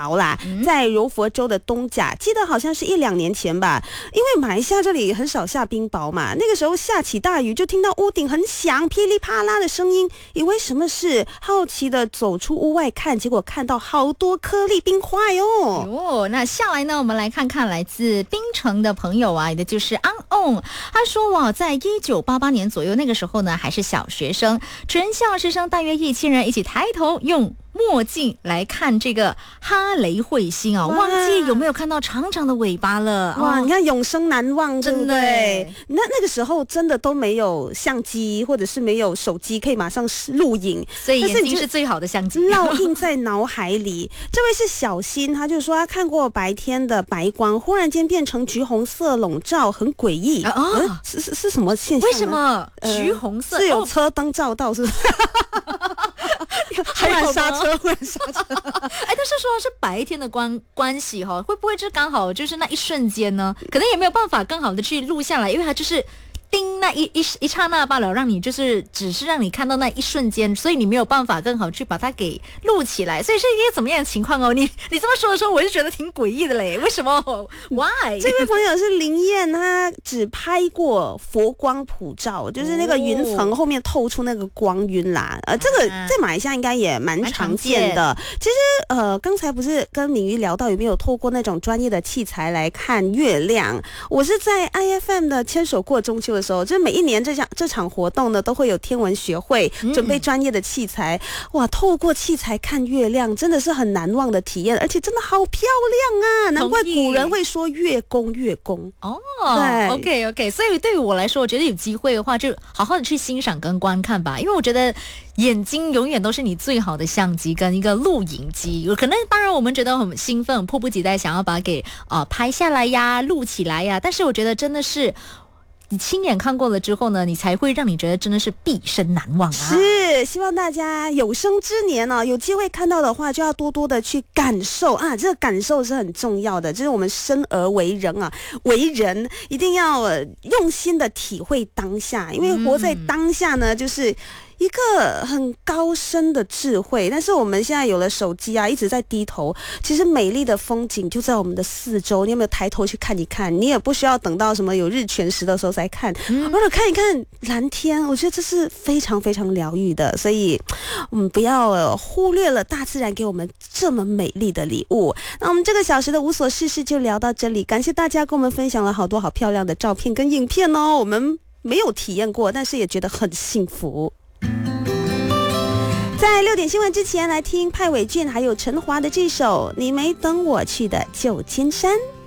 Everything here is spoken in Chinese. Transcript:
雹啦，在柔佛州的东甲，记得好像是1-2年前吧，因为马来西亚这里很少下冰雹嘛，那个时候下起大雨，就听到屋顶很响噼里啪啦的声音，以为什么事，好奇的走出屋外看，结果看到好多颗粒冰块哦。 那下来呢，我们来看看来自槟城的朋友啊，也就是安翁，他说哇，在1988年左右，那个时候呢还是小学生，全校师生大约1000人一起抬头用墨镜来看这个哈雷彗星啊，忘记有没有看到长长的尾巴了。 哇，你看永生难忘， 真的对。那个时候真的都没有相机，或者是没有手机可以马上录影， 所以眼睛是最好的相机， 烙印在脑海里。这位是小新，他就说他看过白天的白光忽然间变成橘红色笼罩，很诡异。是什么现象？ 为什么橘红色？ 是有车灯照到是不是？还有刹车，忽然刹车。 但是说是白天的关系哈，会不会刚好就是那一瞬间呢？可能也没有办法更好的去录下来，因为它就是叮那一刹那罢了，让你就是只是让你看到那一瞬间，所以你没有办法更好去把它给录起来，所以是一个怎么样的情况哦？你这么说的时候，我就觉得挺诡异的嘞。为什么 ？Why？ 这位朋友是林燕，他只拍过佛光普照，就是那个云层后面透出那个光晕啦。这个在马来西亚应该也蛮常见的。其实刚才不是跟敏瑜聊到有没有透过那种专业的器材来看月亮？我是在 IFM 的牵手过中秋的时候，就是每一年这场活动呢，都会有天文学会准备专业的器材。哇，透过器材看月亮，真的是很难忘的体验，而且真的好漂亮啊！难怪古人会说月宫月宫。 对 OK， 所以对于我来说，我觉得有机会的话，就好好的去欣赏跟观看吧，因为我觉得眼睛永远都是你最好的相机跟一个录影机。可能当然我们觉得很兴奋，迫不及待想要把它给拍下来呀，录起来呀，但是我觉得真的是你亲眼看过了之后呢，你才会让你觉得真的是毕生难忘啊！ 是，希望大家有生之年呢，有机会看到的话，就要多多的去感受啊，这个感受是很重要的。就是我们生而为人啊，为人一定要用心的体会当下，因为活在当下呢，就是一个很高深的智慧。但是我们现在有了手机啊，一直在低头，其实美丽的风景就在我们的四周，你有没有抬头去看一看？你也不需要等到什么有日全食的时候才看，或者看一看蓝天，我觉得这是非常非常疗愈的。所以我们不要忽略了大自然给我们这么美丽的礼物。那我们这个小时的无所事事就聊到这里，感谢大家跟我们分享了好多好漂亮的照片跟影片哦，我们没有体验过，但是也觉得很幸福。在6点新闻之前，来听派伟俊还有陈华的这首《你没等我去的旧金山》。